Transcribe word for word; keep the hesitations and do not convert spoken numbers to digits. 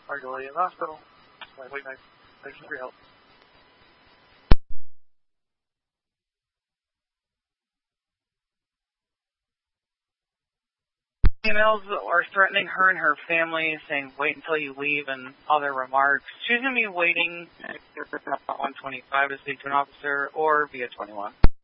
Margolian Hospital. Wait, wait, wait. Thank you for your help. Emails are threatening her and her family, saying wait until you leave and other remarks. She's going to be waiting at one twenty-five to speak to an officer or via twenty-one.